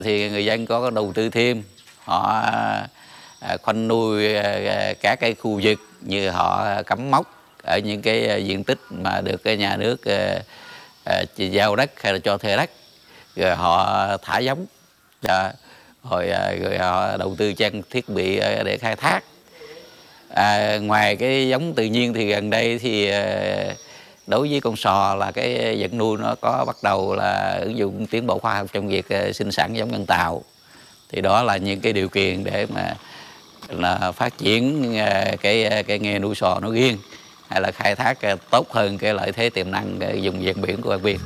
Thì người dân có đầu tư thêm, họ khoanh nuôi các cái khu vực như họ cắm mốc ở những cái diện tích mà được cái nhà nước giao đất hay là cho thuê đất, rồi họ thả giống, rồi họ đầu tư trang thiết bị để khai thác. Ngoài cái giống tự nhiên thì gần đây thì đối với con sò là cái vật nuôi nó có bắt đầu là ứng dụng tiến bộ khoa học trong việc sinh sản giống nhân tạo. Thì đó là những cái điều kiện để mà là phát triển cái nghề nuôi sò nói riêng, hay là khai thác tốt hơn cái lợi thế tiềm năng vùng ven biển của An Biên.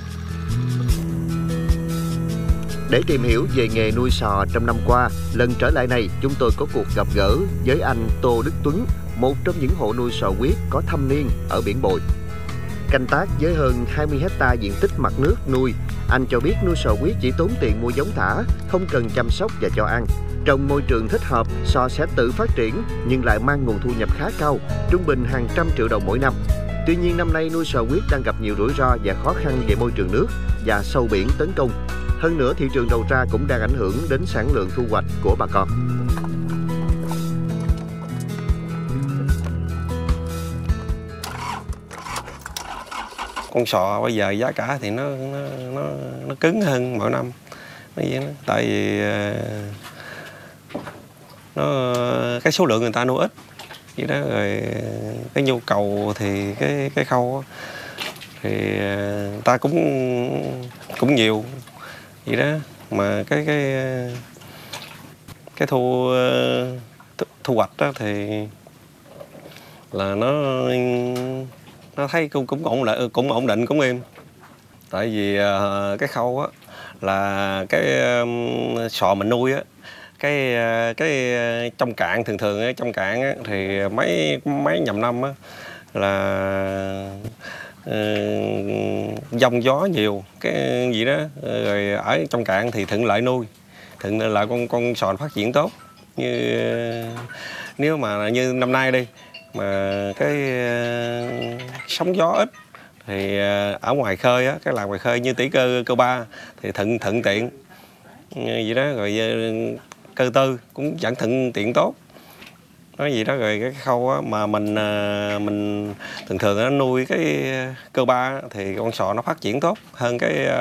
Để tìm hiểu về nghề nuôi sò trong năm qua, lần trở lại này chúng tôi có cuộc gặp gỡ với anh Tô Đức Tuấn, một trong những hộ nuôi sò huyết có thâm niên ở Biển Bồi. Canh tác với hơn 20 hectare diện tích mặt nước nuôi, anh cho biết nuôi sò huyết chỉ tốn tiền mua giống thả, không cần chăm sóc và cho ăn. Trong môi trường thích hợp, sò sẽ tự phát triển nhưng lại mang nguồn thu nhập khá cao, trung bình hàng trăm triệu đồng mỗi năm. Tuy nhiên năm nay nuôi sò huyết đang gặp nhiều rủi ro và khó khăn về môi trường nước và sâu biển tấn công. Hơn nữa, thị trường đầu ra cũng đang ảnh hưởng đến sản lượng thu hoạch của bà con. Con sò bây giờ giá cả thì nó cứng hơn mỗi năm. Tại vì cái số lượng người ta nuôi ít, vậy đó, rồi cái nhu cầu thì cái khâu thì người ta cũng nhiều, vậy đó, mà cái thu hoạch đó thì là nó thấy cũng ổn định, cũng êm. Tại vì cái khâu á là cái sò mình nuôi á, cái trong cạn thường á, trong cạn á, thì mấy nhầm năm á là giông gió nhiều cái gì đó, rồi ở trong cạn thì thuận lợi nuôi, thuận lợi con sò phát triển tốt. Như nếu mà như năm nay đi mà cái sóng gió ít thì ở ngoài khơi á, cái làng ngoài khơi như Tỷ Cơ 3 thì thuận tiện vậy đó, rồi Cơ Tư cũng vẫn thuận tiện tốt. Nói gì đó, rồi cái khâu á, mà mình thường nó nuôi cái Cơ 3 thì con sò nó phát triển tốt hơn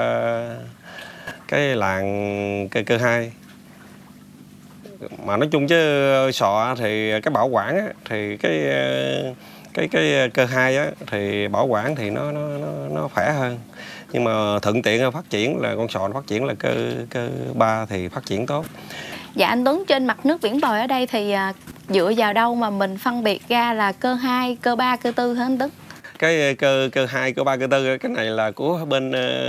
cái làng Cơ 2. Mà nói chung chứ sò thì cái bảo quản á, thì cái Cơ 2 á thì bảo quản thì nó khỏe hơn, nhưng mà thuận tiện phát triển là con sò nó phát triển là Cơ 3 thì phát triển tốt. Dạ anh Tuấn, trên mặt nước Biển Bồi ở đây thì dựa vào đâu mà mình phân biệt ra là Cơ 2, Cơ 3, Cơ 4 hả anh Tuấn? Cái Cơ 2, Cơ 3, Cơ 4 cái này là của bên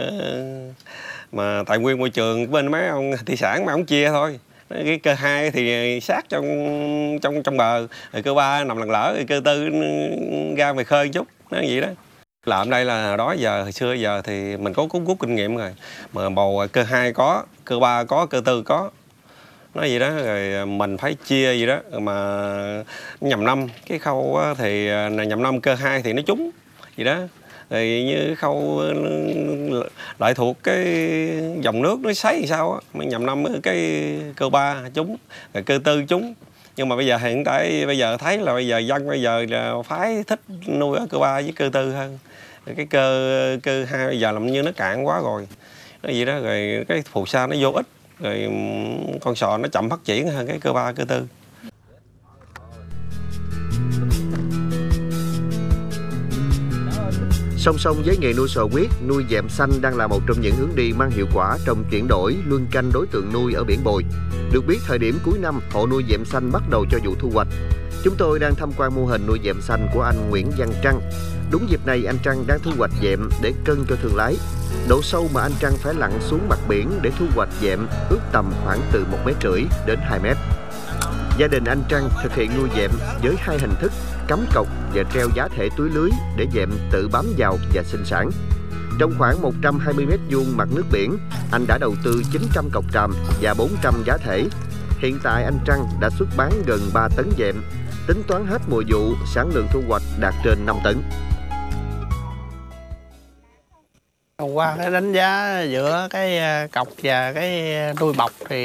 mà tài nguyên môi trường, bên mấy ông thủy sản mà ông chia thôi. Cái Cơ 2 thì sát trong bờ, rồi Cơ 3 nằm lặn lỡ, rồi Cơ 4 ra ngoài khơi chút, nó vậy đó. Làm đây là đó giờ hồi xưa giờ thì mình có rút kinh nghiệm rồi, mà bầu Cơ 2 có, Cơ 3 có, Cơ 4 có, nói gì đó, rồi mình phải chia gì đó. Mà nhầm năm cái khâu thì nhầm năm Cơ 2 thì nó trúng gì đó, rồi như khâu lại thuộc cái dòng nước nó sấy thì sao á, mới nhầm năm cái Cơ 3 trúng, rồi Cơ 4 trúng. Nhưng mà bây giờ hiện tại bây giờ thấy là bây giờ dân bây giờ là phái thích nuôi ở Cơ 3 với Cơ 4 hơn. Rồi cái Cơ 2 bây giờ làm như nó cạn quá rồi, nó vậy đó, rồi cái phù sa nó vô ích, rồi con sò nó chậm phát triển hơn cái Cơ 3, Cơ 4. Song song với nghề nuôi sò huyết, nuôi dẹm xanh đang là một trong những hướng đi mang hiệu quả trong chuyển đổi luân canh đối tượng nuôi ở Biển Bồi. Được biết thời điểm cuối năm, hộ nuôi dẹm xanh bắt đầu cho vụ thu hoạch. Chúng tôi đang tham quan mô hình nuôi dẹm xanh của anh Nguyễn Văn Trăng. Đúng dịp này anh Trăng đang thu hoạch dẹm để cân cho thương lái. Độ sâu mà anh Trăng phải lặn xuống mặt biển để thu hoạch dẹm ước tầm khoảng từ 1,5 m đến 2 m. Gia đình anh Trăng thực hiện nuôi dẹm với hai hình thức cắm cọc và treo giá thể túi lưới để dẹm tự bám vào và sinh sản. Trong khoảng 120 m2 mặt nước biển, anh đã đầu tư 900 cọc tràm và 400 giá thể. Hiện tại anh Trăng đã xuất bán gần 3 tấn dẹm. Tính toán hết mùa vụ, sản lượng thu hoạch đạt trên 5 tấn. qua cái đánh giá giữa cái cọc và cái đuôi bọc thì